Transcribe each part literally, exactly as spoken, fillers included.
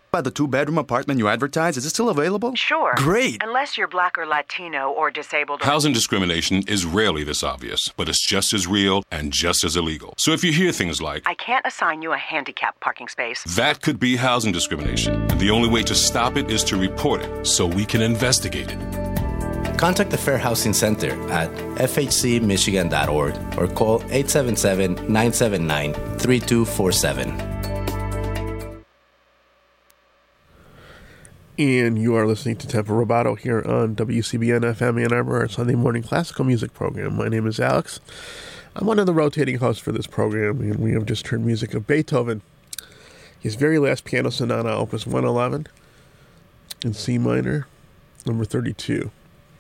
But the two-bedroom apartment you advertised, is it still available? Sure. Great. Unless you're black or Latino or disabled. Or... Housing discrimination is rarely this obvious, but it's just as real and just as illegal. So if you hear things like, I can't assign you a handicap parking space, that could be housing discrimination. And the only way to stop it is to report it so we can investigate it. Contact the Fair Housing Center at f h c michigan dot org or call eight seven seven, nine seven nine, three two four seven. And you are listening to Tempo Roboto here on W C B N F M Ann Arbor, our Sunday morning classical music program. My name is Alex. I'm one of the rotating hosts for this program, and we have just heard music of Beethoven, his very last piano sonata, Opus one eleven, in C minor, number thirty-two.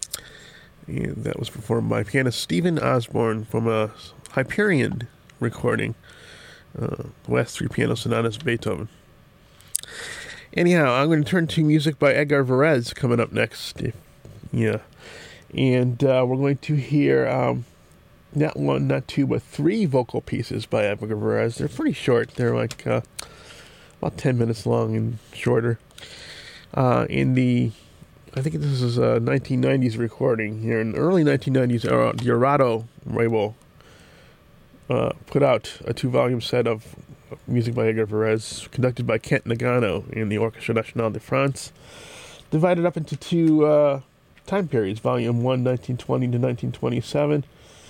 And that was performed by pianist Stephen Osborne from a Hyperion recording, uh, the last three piano sonatas of Beethoven. Anyhow, I'm going to turn to music by Edgar Varese coming up next. If, yeah. And uh, we're going to hear um, not one, not two, but three vocal pieces by Edgar Varese. They're pretty short. They're like uh, about ten minutes long and shorter. Uh, in the, I think this is a nineteen nineties recording here. In the early nineteen nineties, uh, the Arado label uh, put out a two-volume set of music by Edgar Varese, conducted by Kent Nagano in the Orchestre Nationale de France, divided up into two uh, time periods, Volume one, nineteen twenty to nineteen twenty-seven,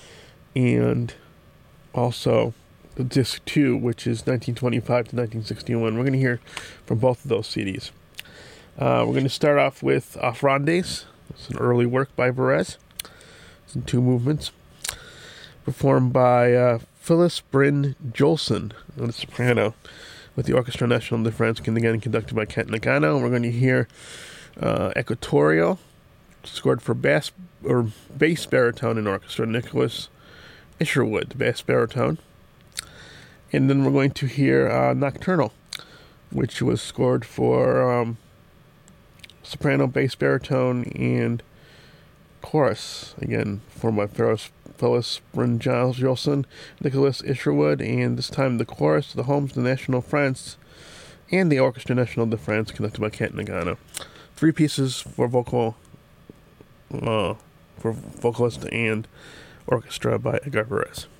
and also Disc two, which is nineteen twenty-five to nineteen sixty-one. We're going to hear from both of those C Ds. Uh, we're going to start off with Offrandes. It's an early work by Varese. It's in two movements, performed by uh, Phyllis Bryn Jolson on the soprano, with the Orchestre Nationale de France, again conducted by Kent Nagano. And we're going to hear uh, Equatorio, scored for bass or bass baritone and orchestra, Nicholas Isherwood, bass baritone. And then we're going to hear uh, Nocturnal, which was scored for um, soprano, bass baritone, and chorus, again performed by Phyllis Phyllis Bryn Jolson, Nicholas Isherwood, and this time the chorus, the Homes de National France, and the Orchestre Nationale de France, conducted by Kent Nagano. Three pieces for vocal, uh, for vocalist and orchestra by Edgar Varese.